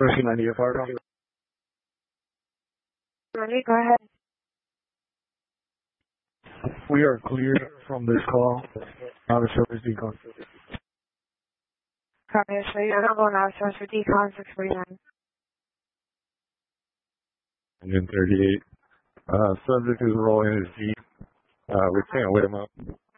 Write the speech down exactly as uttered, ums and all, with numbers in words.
Person ninety F R. Ready? Go ahead. We are cleared from this call. Out of service decon. Copy. So you're not going out of service for decon six forty-nine. Engine thirty-eight. Uh, subject is rolling his Jeep. Uh, we can't wait him up.